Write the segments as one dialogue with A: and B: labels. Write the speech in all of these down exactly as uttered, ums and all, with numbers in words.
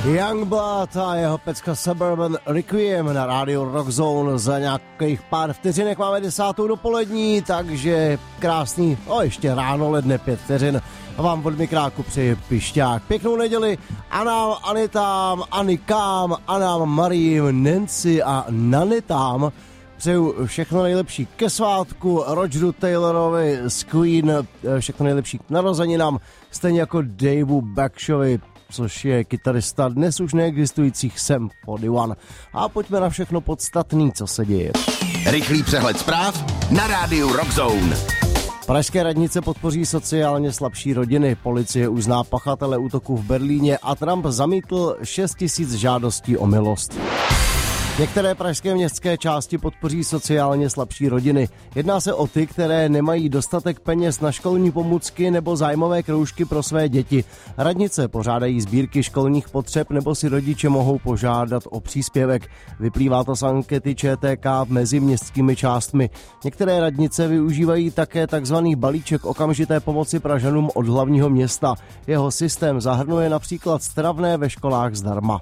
A: Youngblood a jeho pecka Suburban Requiem na rádiu Rock Zone. Za nějakých pár vteřinek máme desátou dopolední, takže krásný, o ještě ráno ledne pět vteřin a vám od mikráku přeji Pišťák. Pěknou neděli a nám Anitám, Anikám, a nám Marím, Nancy a Nanitám přeju všechno nejlepší ke svátku, Rogeru Taylorovi z Queen, všechno nejlepší k narozeninám, stejně jako Daveu Bakshovi, což je kytarista dnes už neexistujících Sum čtyřicet jedna. A pojďme na všechno podstatný, co se děje.
B: Rychlý přehled zpráv na rádiu Rock Zone.
A: Pražské radnice podpoří sociálně slabší rodiny, policie uzná pachatele útoku v Berlíně a Trump zamítl šest tisíc žádostí o milost. Některé pražské městské části podpoří sociálně slabší rodiny. Jedná se o ty, které nemají dostatek peněz na školní pomůcky nebo zájmové kroužky pro své děti. Radnice pořádají sbírky školních potřeb nebo si rodiče mohou požádat o příspěvek. Vyplývá to z ankety ČTK mezi městskými částmi. Některé radnice využívají také takzvaný balíček okamžité pomoci Pražanům od hlavního města. Jeho systém zahrnuje například stravné ve školách zdarma.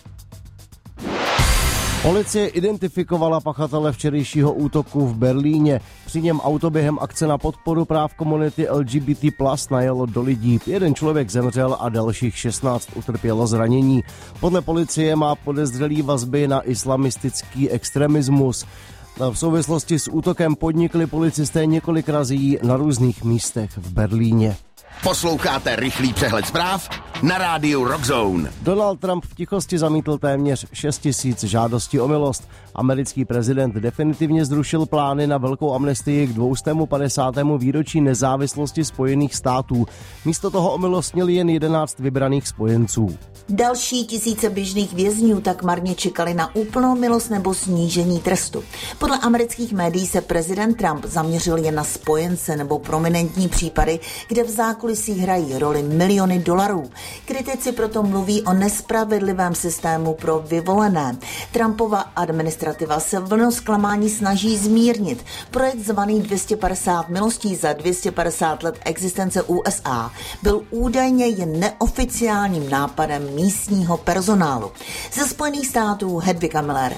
A: Policie identifikovala pachatele včerejšího útoku v Berlíně. Při něm auto během akce na podporu práv komunity L G B T plus najelo do lidí. Jeden člověk zemřel a dalších šestnáct utrpělo zranění. Podle policie má podezřelý vazby na islamistický extremismus. V souvislosti s útokem podnikli policisté několik razí na různých místech v Berlíně.
B: Posloucháte rychlý přehled zpráv na rádiu Rock Zone.
A: Donald Trump v tichosti zamítl téměř šest tisíc žádostí o milost. Americký prezident definitivně zrušil plány na velkou amnestii k dvě stě padesátému výročí nezávislosti Spojených států. Místo toho omilostnil jen jedenáct vybraných spojenců.
C: Další tisíce běžných vězňů tak marně čekali na úplnou milost nebo snížení trestu. Podle amerických médií se prezident Trump zaměřil jen na spojence nebo prominentní případy, kde v zákulisí hrají roli miliony dolarů. Kritici proto mluví o nespravedlivém systému pro vyvolené. Trumpova administrativa se vlnu zklamání snaží zmírnit. Projekt zvaný dvě stě padesát milostí za dvě stě padesát let existence U S A byl údajně jen neoficiálním nápadem místního personálu. Ze Spojených států Hedvika Miller.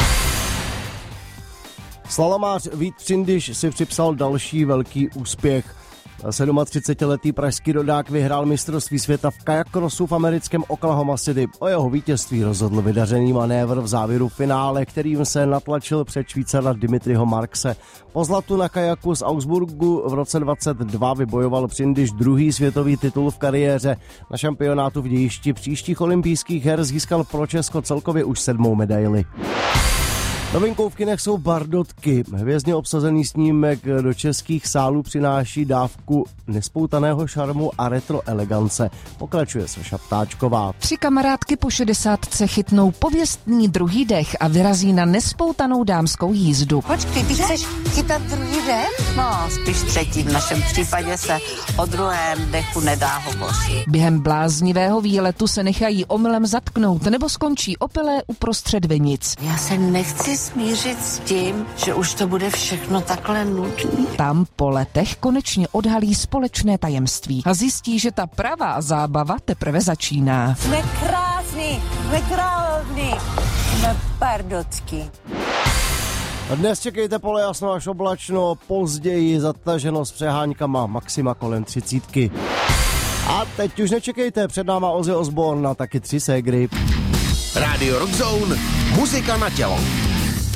A: Slalomář Vít Přindyš si připsal další velký úspěch. třicetisedmiletý pražský rodák vyhrál mistrovství světa v kajakrosu v americkém Oklahoma City. O jeho vítězství rozhodl vydařený manévr v závěru finále, kterým se natlačil před Švýcara Dimitriho Markse. Po zlatu na kajaku z Augsburgu v roce dvacet dva vybojoval Přindyš druhý světový titul v kariéře. Na šampionátu v dějišti příštích olympijských her získal pro Česko celkově už sedmou medaili. Novinkou v kinech jsou Bardotky. Hvězdně obsazený snímek do českých sálů přináší dávku nespoutaného šarmu a retro elegance. Pokračuje Saša Ptáčková.
D: Tři kamarádky po šedesátce chytnou pověstný druhý dech a vyrazí na nespoutanou dámskou jízdu.
E: Počkej, ty chceš chytat druhý dech? No, spíš třetí. V našem případě se o druhém dechu nedá hovořit.
D: Během bláznivého výletu se nechají omylem zatknout nebo skončí opilé uprostřed vinic.
E: Já se nechci smířit s tím, že už to bude všechno takhle nudný.
D: Tam po letech konečně odhalí společné tajemství a zjistí, že ta pravá zábava teprve začíná.
E: Jsme krásný, jsme královní, jsme Bardocky.
A: Dnes čekejte polojasno až oblačno, později zataženo s přeháňkama, maxima kolem třicítky. A teď už nečekejte, před náma Ozzy Osbourne a taky tři ségry.
B: Radio Rock Zone, muzika na tělo.